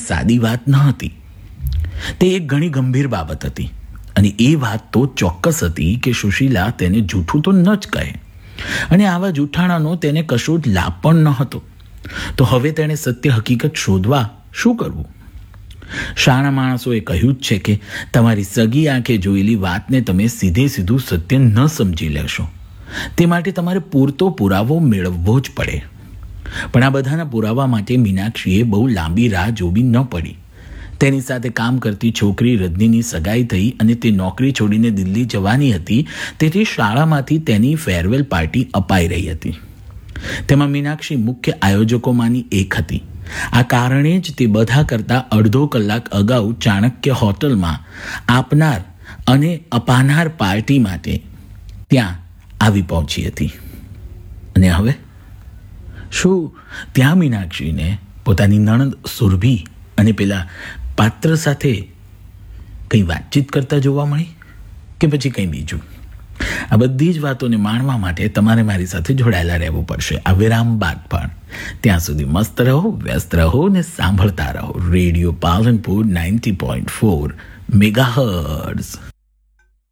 સાદી વાત ન હતી. તે એક ઘણી ગંભીર બાબત હતી, અને એ વાત તો ચોક્કસ હતી કે સુશીલા તેને જૂઠું તો ન જ કહે, અને આવા જૂઠાણાનો તેને કશો જ લાભ પણ ન હતો. તો હવે તેણે સત્ય હકીકત શોધવા શું કરવું? શાણા માણસોએ કહ્યું જ છે કે તમારી સગી આંખે જોયેલી વાતને તમે સીધે સીધું સત્ય ન સમજી લેશો. તે માટે તમારે પૂરતો પુરાવો મેળવવો જ પડે. પણ આ બધાના પુરાવા માટે મીનાક્ષીએ બહુ લાંબી રાહ જોવી ન પડી. તેની સાથે કામ કરતી છોકરી રજનીની સગાઈ થઈ અને તે નોકરી છોડીને દિલ્હી જવાની હતી, તેથી શાળામાંથી તેની ફેરવેલ પાર્ટી અપાઈ રહી હતી. તેમાં મીનાક્ષી મુખ્ય આયોજકોમાંની એક હતી. આ કારણે જ તે બધા કરતાં અડધો કલાક અગાઉ ચાણક્ય હોટલમાં આપનાર અને અપાનાર પાર્ટી માટે ત્યાં આવી પહોંચી હતી. અને હવે શું ત્યાં મીનાક્ષીને પોતાની નણંદ સુરભી અને પેલા પાત્ર સાથે કંઈ વાતચીત કરતા જોવા મળી, કે પછી કંઈ બીજું? આ બધી જ વાતોને માણવા માટે તમારે મારી સાથે જોડાયેલા રહેવું પડશે આ વિરામ બાદ પણ. ત્યાં સુધી મસ્ત રહો, વ્યસ્ત રહો ને સાંભળતા રહો રેડિયો પાલનપુર 90.4 મેગાહર્ટ્ઝ.